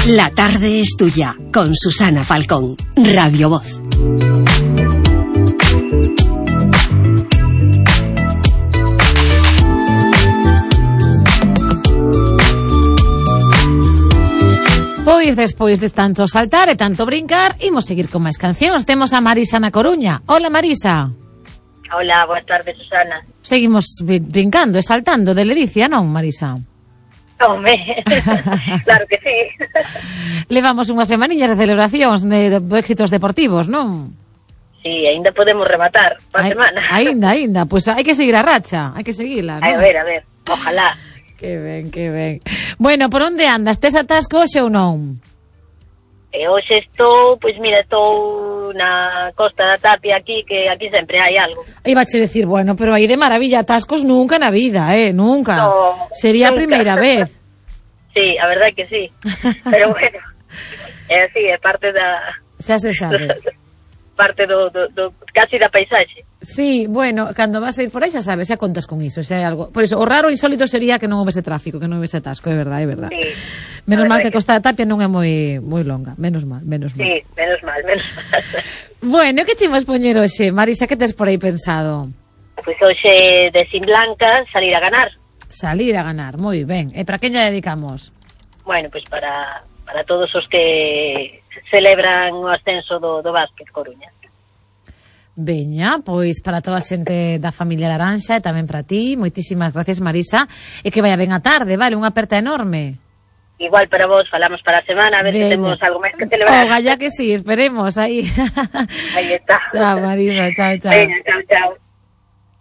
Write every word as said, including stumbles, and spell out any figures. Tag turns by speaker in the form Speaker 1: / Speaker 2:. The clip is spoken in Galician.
Speaker 1: La tarde es tuya, con Susana Falcón, Radio Voz.
Speaker 2: Pois despois de tanto saltar e tanto brincar, imos seguir con máis cancións. Temos a Marisa na Coruña. Hola, Marisa.
Speaker 3: Hola, boas tardes, Susana.
Speaker 2: Seguimos brincando e saltando de ledicia, non, Marisa?
Speaker 3: Home, claro que sí.
Speaker 2: Levamos unhas semaninhas de celebracións de, de éxitos deportivos, non?
Speaker 3: Sí, ainda podemos rematar pa semana.
Speaker 2: Ainda, ainda, pois pues hai que seguir a racha, hai que seguila, non?
Speaker 3: A ver, a ver, ojalá.
Speaker 2: Que ben, que ben. Bueno, por onde andas? Tes atasco hoxe ou non?
Speaker 3: E hoxe estou, pois mira, estou na Costa da Tapia aquí, que aquí sempre hai algo.
Speaker 2: Iba a che decir, bueno, pero aí de maravilla, atascos nunca na vida, eh, nunca.
Speaker 3: No,
Speaker 2: sería
Speaker 3: nunca.
Speaker 2: A primeira vez.
Speaker 3: Sí, a verdade que sí. Pero bueno, é así, é parte da...
Speaker 2: Xa se sabe.
Speaker 3: parte do, do, do casi da paisaxe.
Speaker 2: Sí, bueno, cando vas a ir por aí xa sabes, xa contas con iso, xa é algo. Por iso, o raro e insólito sería que non houvese tráfico, que non houvese atasco, é verdade, é verdade.
Speaker 3: Sí,
Speaker 2: menos mal que a
Speaker 3: que...
Speaker 2: Costa da Tapia non é moi moi longa, menos mal, menos mal.
Speaker 3: Sí, menos mal, menos mal.
Speaker 2: Bueno, que chimos poñer hoxe, Marisa, que tes por aí pensado?
Speaker 3: Pois hoxe de Sin Blanca, salir a ganar.
Speaker 2: Salir a ganar, moi ben. E para quen lle dedicamos?
Speaker 3: Bueno, pois para para todos os que celebran o ascenso do, do básquet Coruña.
Speaker 2: Veña, pois para toda a xente da familia Laranxa e tamén para ti, moitísimas gracias, Marisa, e que vaya ben a tarde, vale, unha aperta enorme.
Speaker 3: Igual para vos, falamos para a semana, a ver se temos algo máis que celebrar.
Speaker 2: Oh, ya que sí, esperemos, aí.
Speaker 3: Aí está.
Speaker 2: Chao, Marisa, chao, chao.
Speaker 3: Veña, chao, chao.